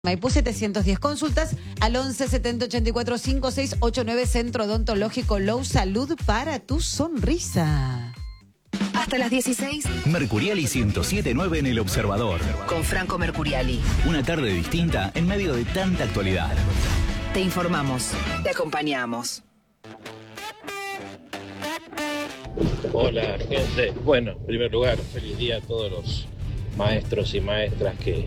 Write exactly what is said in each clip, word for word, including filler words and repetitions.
Maipú setecientos diez, consultas al once setenta ochenta y cuatro cincuenta y seis ochenta y nueve. Centro Odontológico Low, salud para tu sonrisa. Hasta las dieciséis. Mercuriali ciento siete punto nueve en El Observador. Con Franco Mercuriali. Una tarde distinta en medio de tanta actualidad. Te informamos, te acompañamos. Hola, gente. Bueno, en primer lugar, feliz día a todos los maestros y maestras que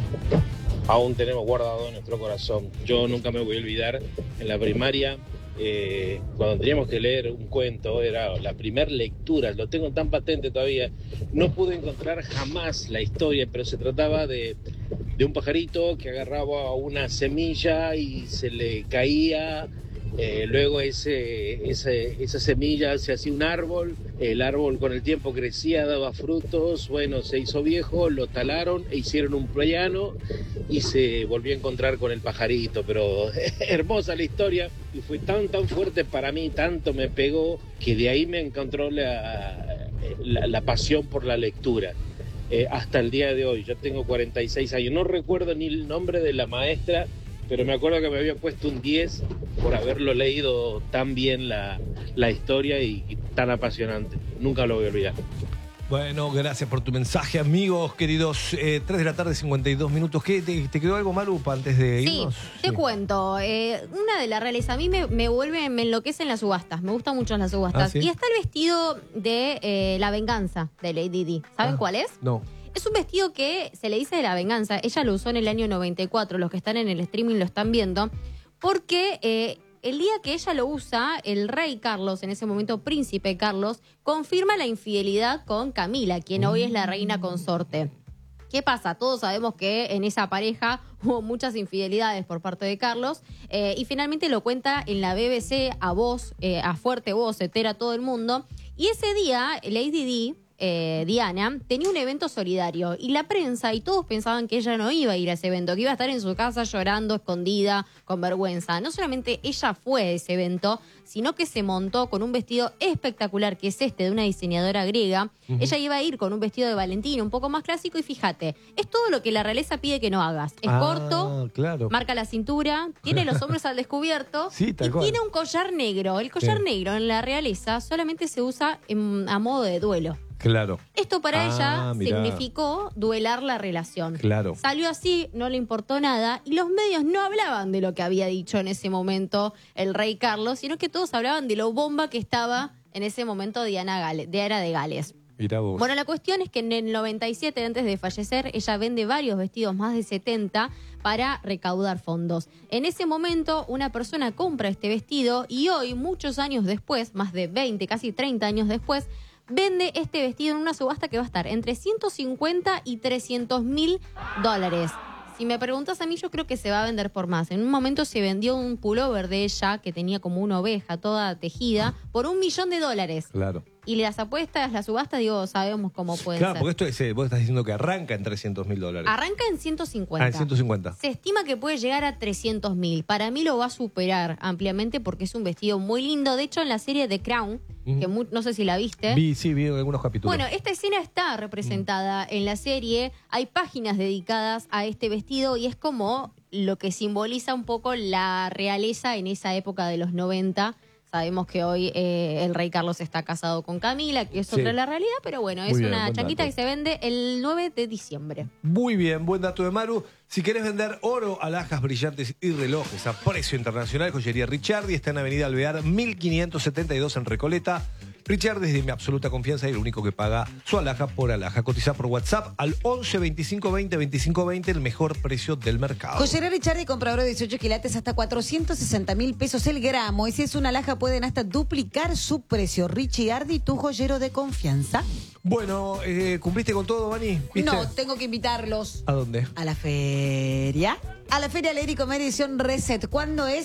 aún tenemos guardado en nuestro corazón. Yo nunca me voy a olvidar, en la primaria, eh, cuando teníamos que leer un cuento, era la primera lectura, lo tengo tan patente todavía, no pude encontrar jamás la historia, pero se trataba de, de un pajarito que agarraba una semilla y se le caía. Eh, luego ese, ese, esa semilla se hacía un árbol, el árbol con el tiempo crecía, daba frutos, bueno, se hizo viejo, lo talaron e hicieron un piano y se volvió a encontrar con el pajarito, pero hermosa la historia y fue tan tan fuerte para mí, tanto me pegó que de ahí me encontró la, la, la pasión por la lectura. Eh, hasta el día de hoy, yo tengo cuarenta y seis años, no recuerdo ni el nombre de la maestra, pero me acuerdo que me había puesto un diez por haberlo leído tan bien la, la historia y, y tan apasionante. Nunca lo voy a olvidar. Bueno, gracias por tu mensaje, amigos queridos. Eh, tres de la tarde, cincuenta y dos minutos. ¿Qué, te, te quedó algo, Maru, antes de irnos? Sí, te sí. cuento. Eh, una de las reales, a mí me, me vuelve, me enloquecen las subastas. Me gustan mucho las subastas. ¿Ah, sí? Y está el vestido de eh, La Venganza de Lady Di. ¿Saben ah, cuál es? No. Es un vestido que se le dice de La Venganza. Ella lo usó en el año noventa y cuatro. Los que están en el streaming lo están viendo. Porque eh, el día que ella lo usa, el rey Carlos, en ese momento príncipe Carlos, confirma la infidelidad con Camila, quien hoy es la reina consorte. ¿Qué pasa? Todos sabemos que en esa pareja hubo muchas infidelidades por parte de Carlos eh, y finalmente lo cuenta en la B B C a voz, eh, a fuerte voz, se entera todo el mundo. Y ese día, Lady Di, Eh, Diana, tenía un evento solidario y la prensa y todos pensaban que ella no iba a ir a ese evento, que iba a estar en su casa llorando, escondida, con vergüenza. No solamente ella fue a ese evento, sino que se montó con un vestido espectacular, que es este, de una diseñadora griega. Uh-huh. Ella iba a ir con un vestido de Valentino, un poco más clásico, y fíjate, es todo lo que la realeza pide que no hagas. Es ah, corto, claro. Marca la cintura, tiene los hombros al descubierto sí, y cual. Tiene un collar negro. El collar sí. negro en la realeza solamente se usa en, a modo de duelo. Claro. Esto para ah, ella mirá. significó duelar la relación. Claro. Salió así, no le importó nada y los medios no hablaban de lo que había dicho en ese momento el rey Carlos, sino que todos hablaban de lo bomba que estaba en ese momento Diana, Gale, Diana de Gales. Mirá vos. Bueno, la cuestión es que en el noventa y siete, antes de fallecer, ella vende varios vestidos, más de setenta, para recaudar fondos. En ese momento, una persona compra este vestido y hoy, muchos años después, más de veinte, casi treinta años después, vende este vestido en una subasta que va a estar entre ciento cincuenta y trescientos mil dólares. Si me preguntas a mí, yo creo que se va a vender por más. En un momento se vendió un pullover de ella, que tenía como una oveja toda tejida, por un millón de dólares. Claro. Y las apuestas, las subastas, digo, sabemos cómo pueden claro, ser. Claro, porque esto es, vos estás diciendo que arranca en trescientos mil dólares. Arranca en ciento cincuenta. Ah, en ciento cincuenta. Se estima que puede llegar a trescientos mil. Para mí lo va a superar ampliamente porque es un vestido muy lindo. De hecho, en la serie The Crown, uh-huh. que muy, no sé si la viste. Vi, sí, vi algunos capítulos. Bueno, esta escena está representada uh-huh. en la serie. Hay páginas dedicadas a este vestido y es como lo que simboliza un poco la realeza en esa época de los noventa. Sabemos que hoy eh, el rey Carlos está casado con Camila, que es sí. otra la realidad, pero bueno, es bien, una chaquita dato. Que se vende el nueve de diciembre. Muy bien, buen dato de Maru. Si querés vender oro, alhajas brillantes y relojes a precio internacional, Joyería Richardi está en Avenida Alvear mil quinientos setenta y dos en Recoleta. Richard es de mi absoluta confianza y el único que paga su alhaja por alhaja. Cotiza por WhatsApp al once veinticinco veinte veinticinco veinte, el mejor precio del mercado. Joyería Richard, compra oro de dieciocho quilates hasta cuatrocientos sesenta mil pesos el gramo. Y si es una alhaja, pueden hasta duplicar su precio. Richardi, tu joyero de confianza. Bueno, eh, ¿cumpliste con todo, Vani? ¿Viste? No, tengo que invitarlos. ¿A dónde? A la feria. A la Feria Leer y Comer edición Reset. ¿Cuándo es?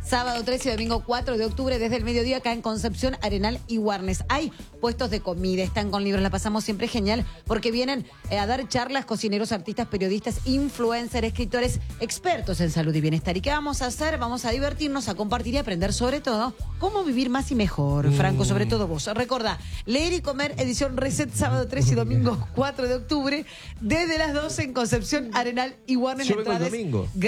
sábado tres y domingo cuatro de octubre, desde el mediodía acá en Concepción, Arenal y Warnes. Hay puestos de comida, están con libros, la pasamos siempre genial, porque vienen eh, a dar charlas cocineros, artistas, periodistas, influencers, escritores, expertos en salud y bienestar. ¿Y qué vamos a hacer? Vamos a divertirnos, a compartir y aprender sobre todo cómo vivir más y mejor. Franco, sobre todo vos. Recordá, Leer y Comer, edición Reset, sábado tres y domingo cuatro de octubre, desde las doce en Concepción, Arenal y Warnes. Yo vengo el Entradas domingo.